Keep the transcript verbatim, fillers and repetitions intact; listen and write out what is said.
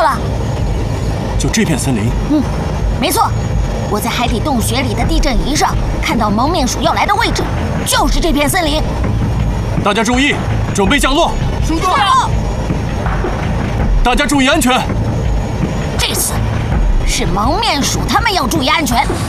了。 就这片森林？ 嗯，没错。我在海底洞穴里的地震仪上看到蒙面鼠要来的位置，就是这片森林。 大家注意，准备降落。 收到。 大家注意安全。 这次是蒙面鼠他们要注意安全。